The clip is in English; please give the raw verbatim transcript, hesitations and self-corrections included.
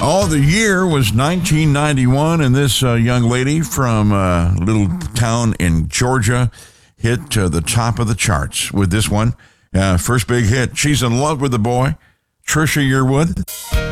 Oh, the year was nineteen ninety-one, and this uh, young lady from a little town in Georgia hit uh, the top of the charts with this one. Uh, first big hit. She's in love with the boy, Trisha Yearwood.